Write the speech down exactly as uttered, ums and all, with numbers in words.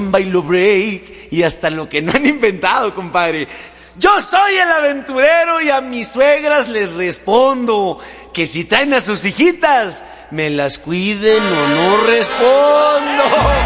bailo break y hasta lo que no han inventado, compadre. Yo soy el aventurero y a mis suegras les respondo que si traen a sus hijitas, me las cuiden o no respondo.